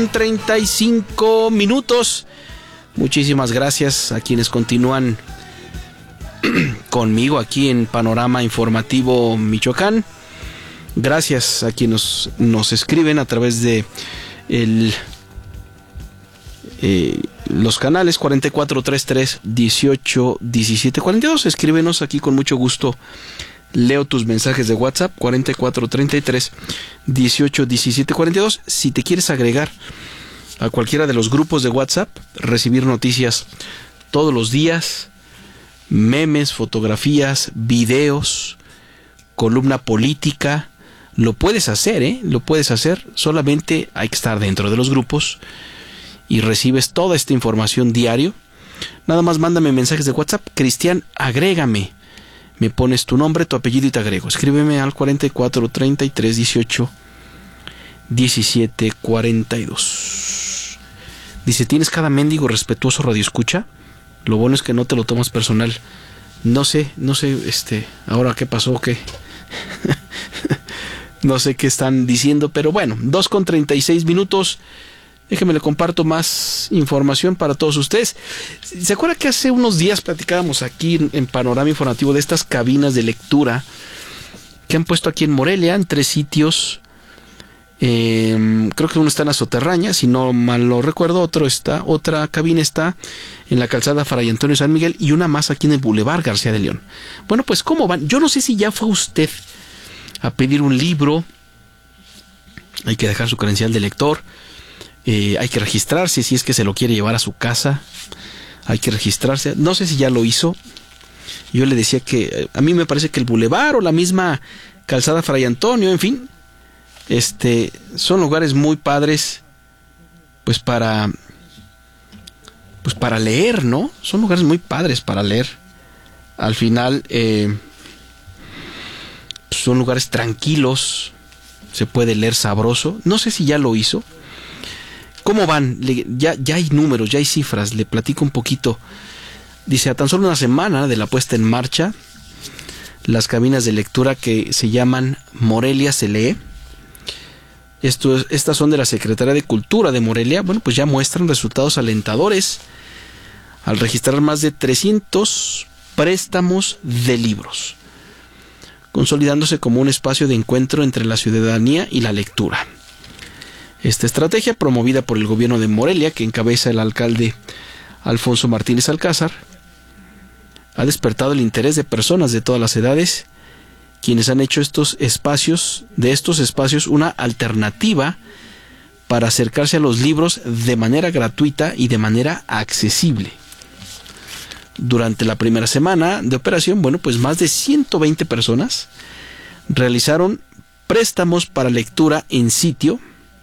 35 minutos. Muchísimas gracias a quienes continúan conmigo aquí en Panorama Informativo Michoacán. Gracias a quienes nos escriben a través de los canales 4433 18 17 42. Escríbenos aquí con mucho gusto. Leo tus mensajes de WhatsApp 4433 18 17 42. Si te quieres agregar a cualquiera de los grupos de WhatsApp, recibir noticias todos los días, memes, fotografías, videos, columna política, lo puedes hacer, lo puedes hacer. Solamente hay que estar dentro de los grupos y recibes toda esta información diario. Nada más mándame mensajes de WhatsApp. Cristian, agrégame. Me pones tu nombre, tu apellido y te agrego. Escríbeme al 44 33 18 17 42. Dice, ¿tienes cada mendigo respetuoso radioescucha? Lo bueno es que no te lo tomas personal. No sé, ahora qué pasó, qué. No sé qué están diciendo, pero bueno, 2:36 minutos. Déjeme le comparto más información para todos ustedes. ¿Se acuerda que hace unos días platicábamos aquí en Panorama Informativo de estas cabinas de lectura que han puesto aquí en Morelia, en 3 sitios? Creo que uno está en la Soterraña, si no mal lo recuerdo. Otra cabina está en la calzada Fray Antonio San Miguel y una más aquí en el Boulevard García de León. Bueno, pues ¿cómo van? Yo no sé si ya fue usted a pedir un libro. Hay que dejar su credencial de lector. Hay que registrarse si es que se lo quiere llevar a su casa. Hay que registrarse. No sé si ya lo hizo. Yo le decía que a mí me parece que el Boulevard o la misma calzada Fray Antonio, en fin, son lugares muy padres, pues para leer, ¿no? Son lugares muy padres para leer. Al final, son lugares tranquilos, se puede leer sabroso. No sé si ya lo hizo. ¿Cómo van? Ya hay números, ya hay cifras, le platico un poquito. Dice, a tan solo una semana de la puesta en marcha, las cabinas de lectura que se llaman Morelia se lee. Estas son de la Secretaría de Cultura de Morelia. Bueno, pues ya muestran resultados alentadores al registrar más de 300 préstamos de libros, consolidándose como un espacio de encuentro entre la ciudadanía y la lectura. Esta estrategia, promovida por el gobierno de Morelia, que encabeza el alcalde Alfonso Martínez Alcázar, ha despertado el interés de personas de todas las edades, quienes han hecho de estos espacios una alternativa para acercarse a los libros de manera gratuita y de manera accesible. Durante la primera semana de operación, bueno, pues más de 120 personas realizaron préstamos para lectura en sitio,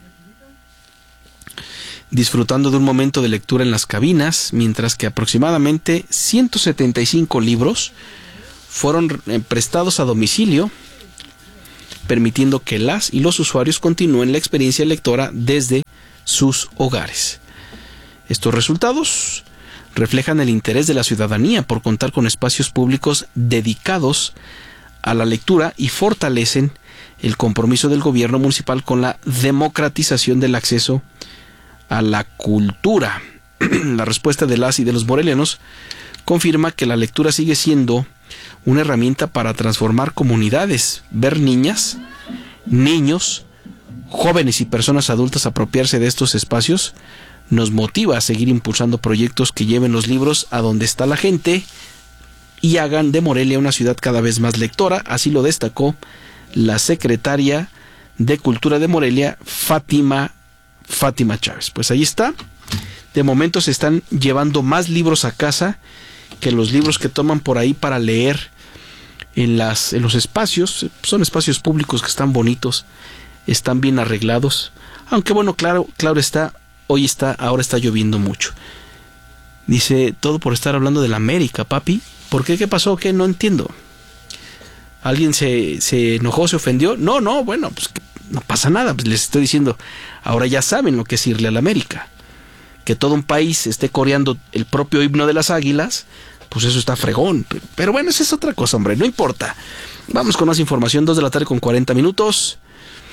disfrutando de un momento de lectura en las cabinas, mientras que aproximadamente 175 libros fueron prestados a domicilio, permitiendo que las y los usuarios continúen la experiencia lectora desde sus hogares. Estos resultados reflejan el interés de la ciudadanía por contar con espacios públicos dedicados a la lectura y fortalecen el compromiso del gobierno municipal con la democratización del acceso a la cultura. La respuesta de las y de los morelianos confirma que la lectura sigue siendo una herramienta para transformar comunidades. Ver niñas, niños, jóvenes y personas adultas apropiarse de estos espacios nos motiva a seguir impulsando proyectos que lleven los libros a donde está la gente y hagan de Morelia una ciudad cada vez más lectora. Así lo destacó la secretaria de Cultura de Morelia, Fátima Chávez. Pues ahí está. De momento se están llevando más libros a casa que los libros que toman por ahí para leer en los espacios. Son espacios públicos que están bonitos, están bien arreglados. Aunque bueno, claro está, ahora está lloviendo mucho. Dice, todo por estar hablando de la América, papi. ¿Por qué? ¿Qué pasó? ¿Qué? No entiendo. ¿Alguien se enojó, se ofendió? No, bueno, pues no pasa nada. Pues les estoy diciendo, ahora ya saben lo que es irle a la América. Que todo un país esté coreando el propio himno de las Águilas, pues eso está fregón. Pero bueno, esa es otra cosa, hombre, no importa. Vamos con más información, 2 de la tarde con 40 minutos.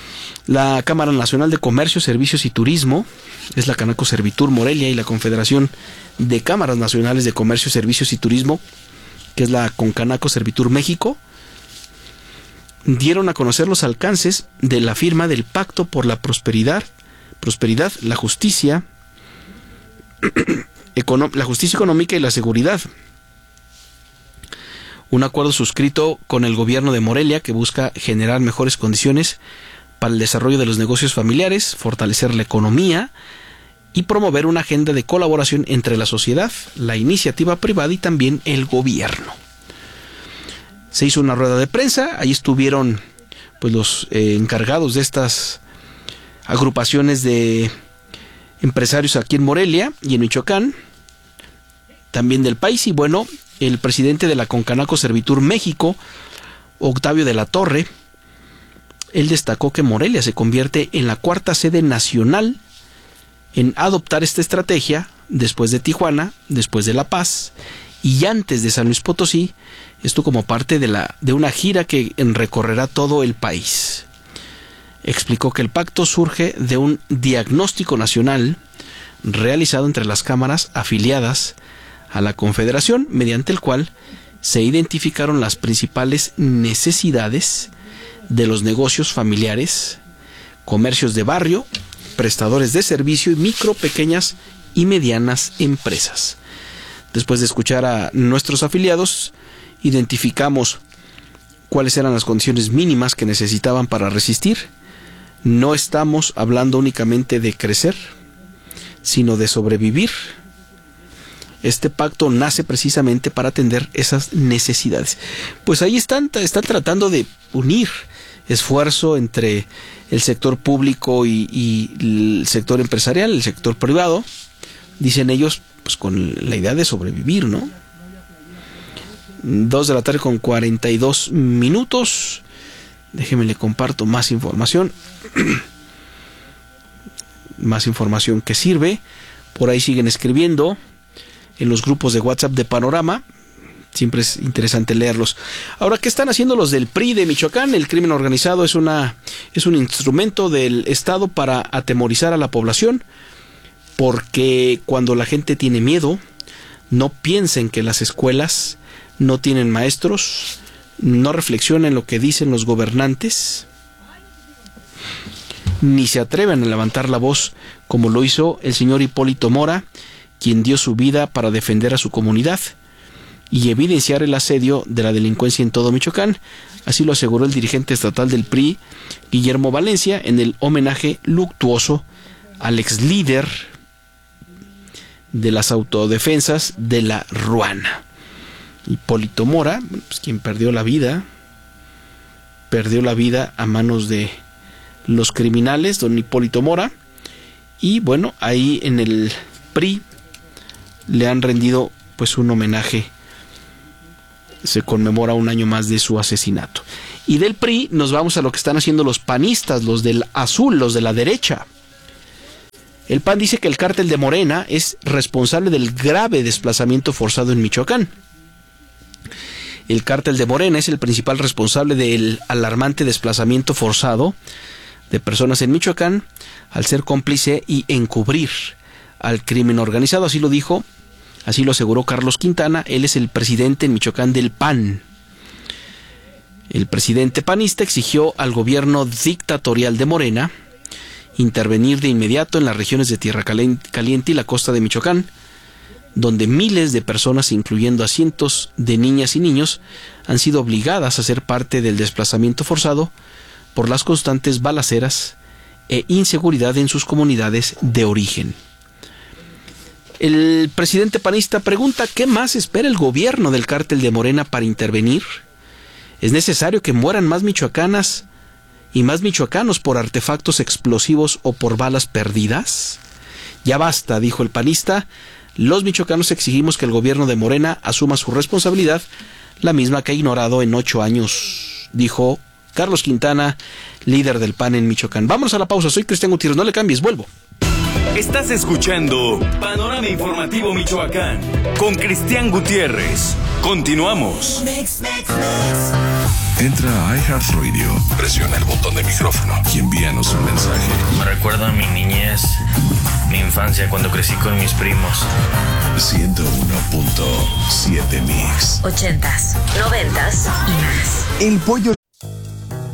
La Cámara Nacional de Comercio, Servicios y Turismo, es la Canaco Servitur Morelia, y la Confederación de Cámaras Nacionales de Comercio, Servicios y Turismo, que es la Concanaco Servitur México, dieron a conocer los alcances de la firma del Pacto por la Prosperidad, la Justicia, la Justicia Económica y la Seguridad. Un acuerdo suscrito con el gobierno de Morelia que busca generar mejores condiciones para el desarrollo de los negocios familiares, fortalecer la economía y promover una agenda de colaboración entre la sociedad, la iniciativa privada y también el gobierno. Se hizo una rueda de prensa, ahí estuvieron pues los encargados de estas agrupaciones de empresarios aquí en Morelia y en Michoacán, también del país, y bueno, el presidente de la Concanaco Servitur México, Octavio de la Torre, él destacó que Morelia se convierte en la cuarta sede nacional en adoptar esta estrategia, después de Tijuana, después de La Paz y antes de San Luis Potosí, esto como parte de una gira que recorrerá todo el país. Explicó que el pacto surge de un diagnóstico nacional realizado entre las cámaras afiliadas a la Confederación, mediante el cual se identificaron las principales necesidades de los negocios familiares, comercios de barrio, prestadores de servicio y micro, pequeñas y medianas empresas. Después de escuchar a nuestros afiliados, identificamos cuáles eran las condiciones mínimas que necesitaban para resistir. No estamos hablando únicamente de crecer, sino de sobrevivir. Este pacto nace precisamente para atender esas necesidades. Pues ahí están tratando de unir esfuerzo entre el sector público y el sector empresarial, el sector privado, dicen ellos, pues con la idea de sobrevivir, ¿no? 2:42 p.m. Déjeme le comparto más información. Más información que sirve. Por ahí siguen escribiendo en los grupos de WhatsApp de Panorama. Siempre es interesante leerlos. Ahora, ¿qué están haciendo los del PRI de Michoacán? El crimen organizado es un instrumento del Estado para atemorizar a la población, porque cuando la gente tiene miedo, no piensen que las escuelas no tienen maestros, no reflexionen lo que dicen los gobernantes, ni se atreven a levantar la voz como lo hizo el señor Hipólito Mora, quien dio su vida para defender a su comunidad y evidenciar el asedio de la delincuencia en todo Michoacán. Así lo aseguró el dirigente estatal del PRI, Guillermo Valencia, en el homenaje luctuoso al ex líder de las autodefensas de la Ruana. Hipólito Mora, pues, quien perdió la vida a manos de los criminales, don Hipólito Mora, y bueno, ahí en el PRI le han rendido pues un homenaje. Se conmemora un año más de su asesinato. Y del PRI nos vamos a lo que están haciendo los panistas, los del azul, los de la derecha. El PAN dice que el cártel de Morena es responsable del grave desplazamiento forzado en Michoacán. El cártel de Morena es el principal responsable del alarmante desplazamiento forzado de personas en Michoacán, al ser cómplice y encubrir al crimen organizado. Así lo aseguró Carlos Quintana. Él es el presidente en Michoacán del PAN. El presidente panista exigió al gobierno dictatorial de Morena intervenir de inmediato en las regiones de Tierra Caliente y la costa de Michoacán, donde miles de personas, incluyendo a cientos de niñas y niños, han sido obligadas a ser parte del desplazamiento forzado por las constantes balaceras e inseguridad en sus comunidades de origen. El presidente panista pregunta qué más espera el gobierno del cártel de Morena para intervenir. ¿Es necesario que mueran más michoacanas y más michoacanos por artefactos explosivos o por balas perdidas? Ya basta, dijo el panista. Los michoacanos exigimos que el gobierno de Morena asuma su responsabilidad, la misma que ha ignorado en 8 años, dijo Carlos Quintana, líder del PAN en Michoacán. Vámonos a la pausa. Soy Cristian Gutiérrez. No le cambies, vuelvo. Estás escuchando Panorama Informativo Michoacán con Cristian Gutiérrez. Continuamos. Entra a iHeartRadio, presiona el botón de micrófono y envíanos un mensaje. Me recuerda a mi niñez, mi infancia cuando crecí con mis primos. 101.7 Mix. 80s, 90s y más. El pollo